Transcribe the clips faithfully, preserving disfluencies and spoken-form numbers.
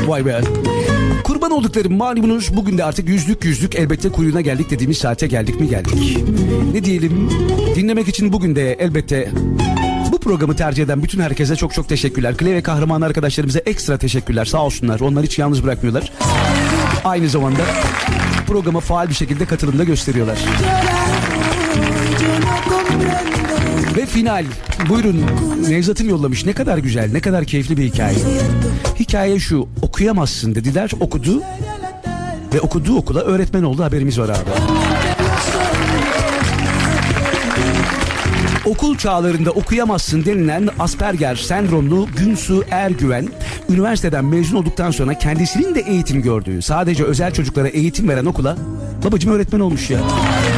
Vay be. Kurban olduklarım malumunuz, bugün de artık yüzlük yüzlük elbette kuyruğuna geldik dediğimiz saate geldik mi geldik. Ne diyelim, dinlemek için bugün de elbette bu programı tercih eden bütün herkese çok çok teşekkürler. Kle ve kahraman arkadaşlarımıza ekstra teşekkürler, sağ olsunlar. Onlar hiç yalnız bırakmıyorlar. Aynı zamanda programa faal bir şekilde katılımda gösteriyorlar. Ve final. Buyurun, Nevzat'ım yollamış. Ne kadar güzel, ne kadar keyifli bir hikaye. Hikaye şu: okuyamazsın dediler, okudu ve okuduğu okula öğretmen oldu, haberimiz var abi. Okul çağlarında okuyamazsın denilen Asperger sendromlu Günsu Ergüven, üniversiteden mezun olduktan sonra kendisinin de eğitim gördüğü, sadece özel çocuklara eğitim veren okula babacım öğretmen olmuş ya.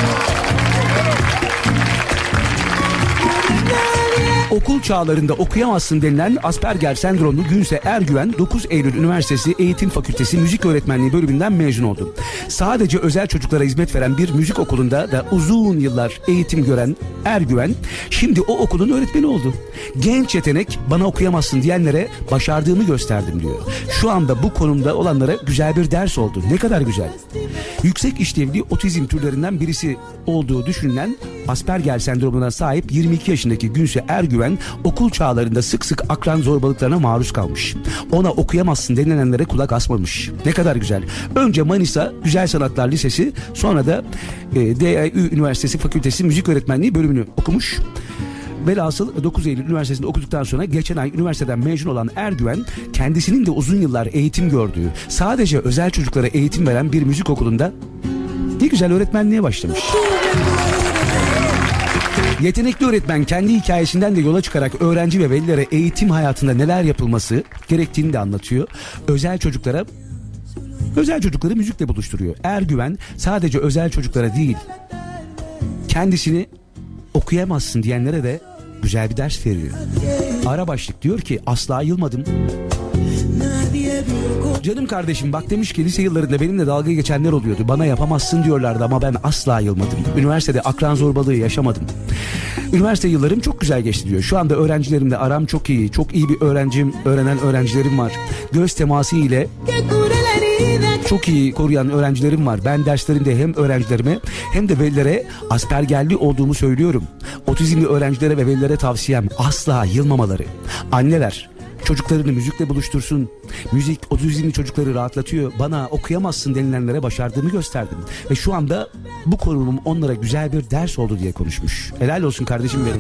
Okul çağlarında okuyamazsın denilen Asperger sendromlu Günse Ergüven, dokuz Eylül Üniversitesi Eğitim Fakültesi Müzik Öğretmenliği bölümünden mezun oldu. Sadece özel çocuklara hizmet veren bir müzik okulunda da uzun yıllar eğitim gören Ergüven, şimdi o okulun öğretmeni oldu. Genç yetenek, bana okuyamazsın diyenlere başardığımı gösterdim diyor. Şu anda bu konumda olanlara güzel bir ders oldu. Ne kadar güzel. Yüksek işlevli otizm türlerinden birisi olduğu düşünülen Asperger sendromuna sahip yirmi iki yaşındaki Günse Ergüven, okul çağlarında sık sık akran zorbalıklarına maruz kalmış. Ona okuyamazsın denilenlere kulak asmamış. Ne kadar güzel. Önce Manisa Güzel Sanatlar Lisesi, sonra da e, D E Ü Üniversitesi Fakültesi Müzik Öğretmenliği bölümünü okumuş. Velhasıl dokuz Eylül Üniversitesi'nde okuduktan sonra geçen ay üniversiteden mezun olan Ergüven, kendisinin de uzun yıllar eğitim gördüğü, sadece özel çocuklara eğitim veren bir müzik okulunda ne güzel öğretmenliğe başlamış. Yetenekli öğretmen kendi hikayesinden de yola çıkarak öğrenci ve velilere eğitim hayatında neler yapılması gerektiğini de anlatıyor. Özel çocuklara, özel çocukları müzikle buluşturuyor. Ergüven sadece özel çocuklara değil, kendisini okuyamazsın diyenlere de güzel bir ders veriyor. Ara başlık diyor ki, asla yılmadım. Canım kardeşim bak, demiş ki lise yıllarında benimle dalga geçenler oluyordu. Bana yapamazsın diyorlardı ama ben asla yılmadım. Üniversitede akran zorbalığı yaşamadım. Üniversite yıllarım çok güzel geçti diyor. Şu anda öğrencilerimle aram çok iyi. Çok iyi bir öğrencim, öğrenen öğrencilerim var. Göz teması ile çok iyi koruyan öğrencilerim var. Ben derslerimde hem öğrencilerime hem de velilere Aspergerli olduğumu söylüyorum. Otizmli öğrencilere ve velilere tavsiyem asla yılmamaları. Anneler çocuklarını müzikle buluştursun. Müzik otizmli çocukları rahatlatıyor. Bana okuyamazsın denilenlere başardığımı gösterdim. Ve şu anda bu konumum onlara güzel bir ders oldu diye konuşmuş. Helal olsun kardeşim benim.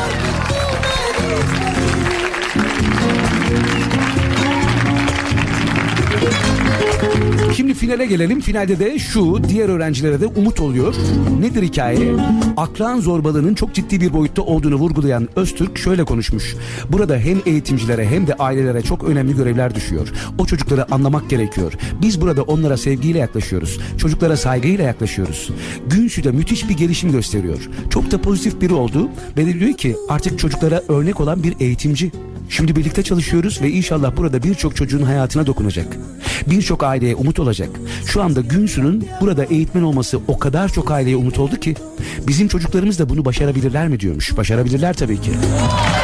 Şimdi finale gelelim. Finalde de şu, diğer öğrencilere de umut oluyor. Nedir hikaye? Akran zorbalığının çok ciddi bir boyutta olduğunu vurgulayan Öztürk şöyle konuşmuş. Burada hem eğitimcilere hem de ailelere çok önemli görevler düşüyor. O çocukları anlamak gerekiyor. Biz burada onlara sevgiyle yaklaşıyoruz. Çocuklara saygıyla yaklaşıyoruz. Günsü de müthiş bir gelişim gösteriyor. Çok da pozitif biri oldu ve de diyor ki artık çocuklara örnek olan bir eğitimci. Şimdi birlikte çalışıyoruz ve inşallah burada birçok çocuğun hayatına dokunacak. Birçok aileye umut olacak. Şu anda Günsu'nun burada eğitmen olması o kadar çok aileye umut oldu ki bizim çocuklarımız da bunu başarabilirler mi diyormuş. Başarabilirler tabii ki.